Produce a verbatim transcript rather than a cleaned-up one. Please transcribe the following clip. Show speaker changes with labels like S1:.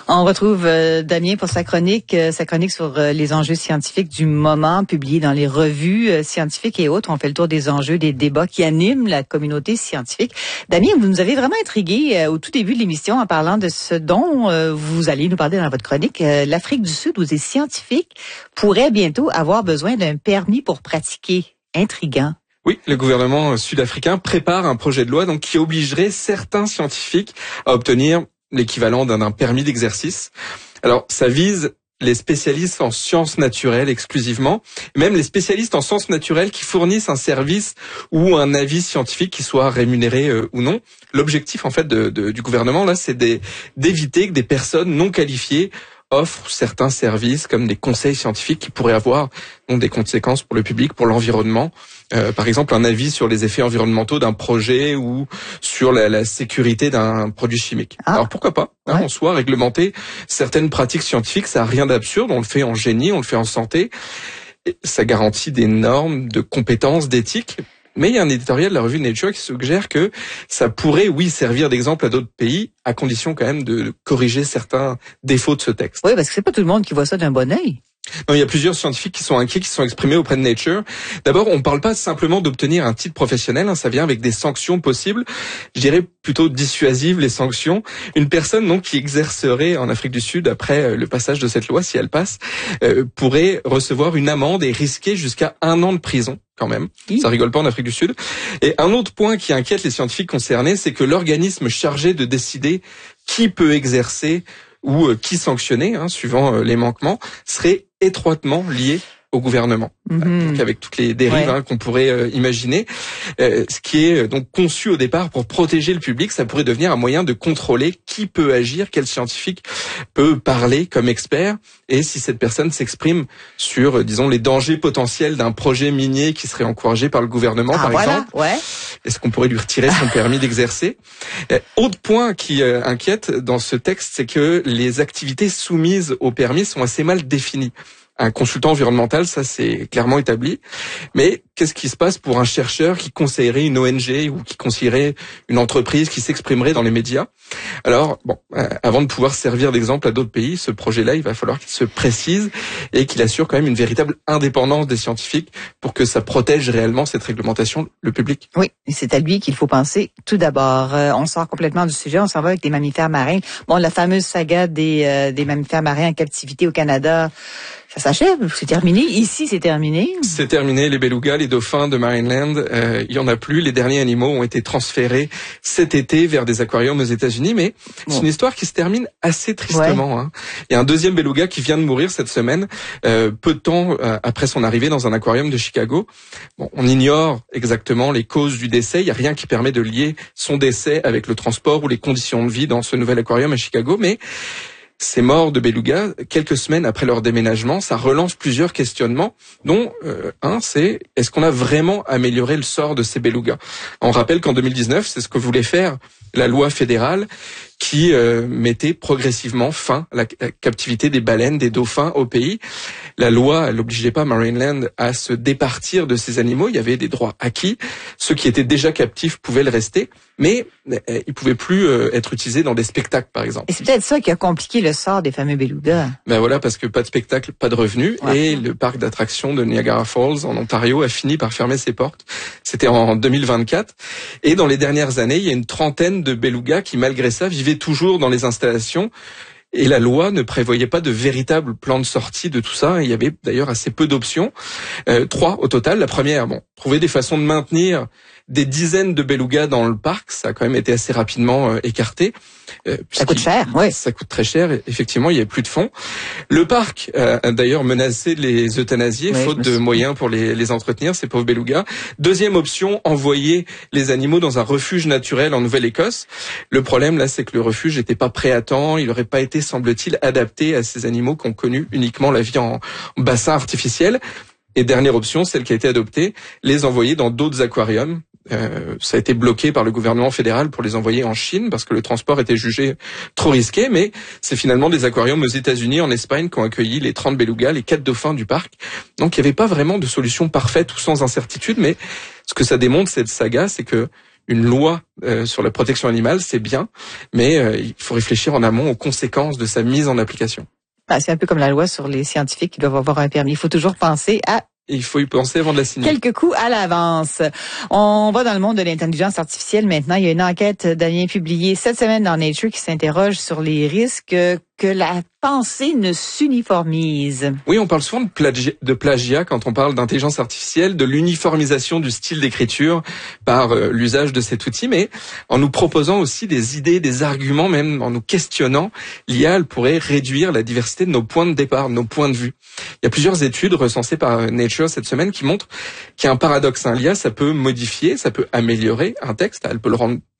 S1: On retrouve euh, Damien pour sa chronique, euh, sa chronique sur euh, les enjeux scientifiques du moment, publiée dans les revues euh, scientifiques et autres. On fait le tour des enjeux, des débats qui animent la communauté scientifique. Damien, vous nous avez vraiment intrigué euh, au tout début de l'émission en parlant de ce dont euh, vous allez nous parler dans votre chronique. Euh, L'Afrique du Sud, où des scientifiques pourraient bientôt avoir besoin d'un permis pour pratiquer. Intriguant.
S2: Oui, le gouvernement sud-africain prépare un projet de loi donc qui obligerait certains scientifiques à obtenir l'équivalent d'un permis d'exercice. Alors, ça vise les spécialistes en sciences naturelles exclusivement, même les spécialistes en sciences naturelles qui fournissent un service ou un avis scientifique qui soit rémunéré euh, ou non. L'objectif, en fait, de, de, du gouvernement, là, c'est d'éviter que des personnes non qualifiées offrent certains services comme des conseils scientifiques qui pourraient avoir donc des conséquences pour le public, pour l'environnement. Euh, par exemple, un avis sur les effets environnementaux d'un projet ou sur la, la sécurité d'un produit chimique. Ah. Alors pourquoi pas hein, ouais. En soi, réglementer certaines pratiques scientifiques, ça n'a rien d'absurde. On le fait en génie, on le fait en santé. Et ça garantit des normes de compétences, d'éthique. Mais il y a un éditorial de la revue Nature qui suggère que ça pourrait, oui, servir d'exemple à d'autres pays, à condition quand même de corriger certains défauts de ce texte.
S1: Oui, parce que c'est pas tout le monde qui voit ça d'un bon œil.
S2: Non, il y a plusieurs scientifiques qui sont inquiets, qui se sont exprimés auprès de Nature. D'abord, on ne parle pas simplement d'obtenir un titre professionnel, hein, ça vient avec des sanctions possibles. Je dirais plutôt dissuasives, les sanctions. Une personne donc qui exercerait en Afrique du Sud, après le passage de cette loi, si elle passe, euh, pourrait recevoir une amende et risquer jusqu'à un an de prison. Quand même. Oui. Ça rigole pas en Afrique du Sud. Et un autre point qui inquiète les scientifiques concernés, c'est que l'organisme chargé de décider qui peut exercer ou euh, qui sanctionner, hein, suivant euh, les manquements, serait étroitement lié au gouvernement, mm-hmm. donc avec toutes les dérives ouais. hein, qu'on pourrait euh, imaginer. Euh, ce qui est euh, donc conçu au départ pour protéger le public, ça pourrait devenir un moyen de contrôler qui peut agir, quel scientifique peut parler comme expert, et si cette personne s'exprime sur, euh, disons, les dangers potentiels d'un projet minier qui serait encouragé par le gouvernement, ah, par voilà. exemple.
S1: Ouais.
S2: Est-ce qu'on pourrait lui retirer son permis d'exercer? euh, Autre point qui euh, inquiète dans ce texte, c'est que les activités soumises au permis sont assez mal définies. Un consultant environnemental, ça c'est clairement établi. Mais qu'est-ce qui se passe pour un chercheur qui conseillerait une O N G ou qui conseillerait une entreprise qui s'exprimerait dans les médias? Alors, bon, euh, avant de pouvoir servir d'exemple à d'autres pays, ce projet-là, il va falloir qu'il se précise et qu'il assure quand même une véritable indépendance des scientifiques pour que ça protège réellement cette réglementation le public.
S1: Oui, et c'est à lui qu'il faut penser tout d'abord. Euh, on sort complètement du sujet, on s'en va avec des mammifères marins. Bon, la fameuse saga des, euh, des mammifères marins en captivité au Canada, ça s'achève, c'est terminé. Ici, c'est terminé.
S2: C'est terminé. Les belugas, les dauphins de Marineland, euh, il y en a plus. Les derniers animaux ont été transférés cet été vers des aquariums aux États-Unis, mais bon. C'est une histoire qui se termine assez tristement. Ouais. Hein. Il y a un deuxième beluga qui vient de mourir cette semaine, euh, peu de temps euh, après son arrivée dans un aquarium de Chicago. Bon, on ignore exactement les causes du décès. Il n'y a rien qui permet de lier son décès avec le transport ou les conditions de vie dans ce nouvel aquarium à Chicago, mais ces morts de belugas, quelques semaines après leur déménagement, ça relance plusieurs questionnements, dont euh, un, c'est est-ce qu'on a vraiment amélioré le sort de ces belugas? On rappelle qu'en deux mille dix-neuf, c'est ce que voulait faire la loi fédérale qui euh, mettait progressivement fin à la, la captivité des baleines, des dauphins au pays. La loi, elle n'obligeait pas Marineland à se départir de ces animaux. Il y avait des droits acquis. Ceux qui étaient déjà captifs pouvaient le rester, mais euh, ils pouvaient plus euh, être utilisés dans des spectacles, par exemple.
S1: Et c'est peut-être ça qui a compliqué le sort des fameux belugas.
S2: Ben voilà, parce que pas de spectacle, pas de revenus, ouais. Et le parc d'attractions de Niagara Falls en Ontario a fini par fermer ses portes. C'était en deux mille vingt-quatre. Et dans les dernières années, il y a une trentaine de belugas qui, malgré ça, vivaient toujours dans les installations. Et la loi ne prévoyait pas de véritable plan de sortie de tout ça. Il y avait d'ailleurs assez peu d'options. Euh, trois au total. La première, bon, trouver des façons de maintenir des dizaines de belugas dans le parc. Ça a quand même été assez rapidement euh, écarté.
S1: Euh, ça coûte cher, oui.
S2: Ça coûte très cher. Effectivement, il n'y avait plus de fonds. Le parc euh, a d'ailleurs menacé de les euthanasier, oui, faute de moyens pour les, les entretenir, ces pauvres belugas. Deuxième option, envoyer les animaux dans un refuge naturel en Nouvelle-Écosse. Le problème, là, c'est que le refuge n'était pas prêt à temps. Il n'aurait pas été, semble-t-il, adapté à ces animaux qui ont connu uniquement la vie en bassin artificiel. Et dernière option, celle qui a été adoptée, les envoyer dans d'autres aquariums. Euh, ça a été bloqué par le gouvernement fédéral pour les envoyer en Chine parce que le transport était jugé trop risqué, mais c'est finalement des aquariums aux États-Unis, en Espagne, qui ont accueilli les trente belugas, les quatre dauphins du parc. Donc il n'y avait pas vraiment de solution parfaite ou sans incertitude, mais ce que ça démontre, cette saga, c'est que une loi euh, sur la protection animale, c'est bien, mais euh, il faut réfléchir en amont aux conséquences de sa mise en application.
S1: Ah, c'est un peu comme la loi sur les scientifiques qui doivent avoir un permis. Il faut toujours penser à
S2: Et il faut y penser avant de la signer.
S1: quelques coups à l'avance. On va dans le monde de l'intelligence artificielle maintenant. Il y a une enquête, Damien, publiée cette semaine dans Nature qui s'interroge sur les risques que la pensée ne s'uniformise.
S2: Oui, on parle souvent de plagiat, de plagiat quand on parle d'intelligence artificielle, de l'uniformisation du style d'écriture par euh, l'usage de cet outil, mais en nous proposant aussi des idées, des arguments, même en nous questionnant, l'I A elle pourrait réduire la diversité de nos points de départ, de nos points de vue. Il y a plusieurs études recensées par Nature cette semaine qui montrent qu'il y a un paradoxe. Hein. L'I A, ça peut modifier, ça peut améliorer un texte, elle peut le rendre